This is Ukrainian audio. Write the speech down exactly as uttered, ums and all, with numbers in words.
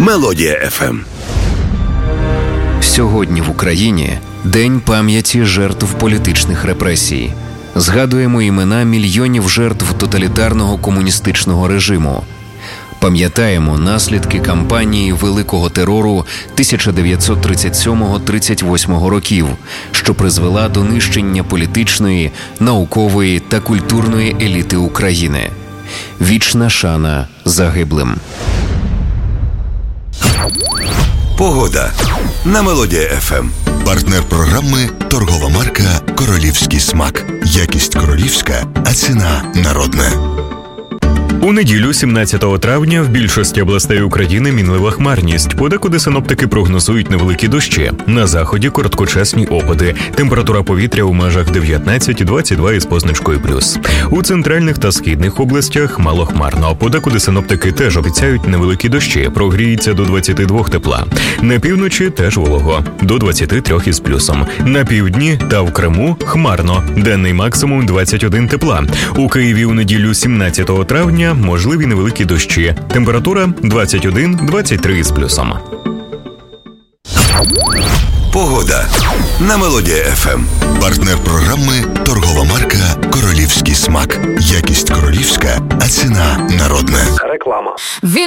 Мелодія еф ем. Сьогодні в Україні День пам'яті жертв політичних репресій. Згадуємо імена мільйонів жертв тоталітарного комуністичного режиму. Пам'ятаємо наслідки кампанії Великого терору тисяча дев'ятсот тридцять сьомого - тридцять восьмого років, що призвела до нищення політичної, наукової та культурної еліти України. Вічна шана загиблим. Погода на Мелодія еф ем. Партнер програми – торгова марка «Королівський смак». Якість королівська, а ціна народна. У неділю, сімнадцятого травня, в більшості областей України мінлива хмарність. Подекуди синоптики прогнозують невеликі дощі. На заході – короткочасні опади. Температура повітря у межах дев'ятнадцять - двадцять два із позначкою плюс. У центральних та східних областях малохмарно. Подекуди синоптики теж обіцяють невеликі дощі. Прогріється до двадцяти двох тепла. На півночі теж волого. До двадцяти трьох із плюсом. На півдні та в Криму – хмарно. Денний максимум двадцять один тепла. У Києві у неділю, сімнадцятого травня, можливі невеликі дощі. Температура двадцять один - двадцять три із плюсом. Погода на Мелодія еф ем. Партнер програми – торгова марка «Королівський смак». Якість королівська, а ціна народна. Реклама.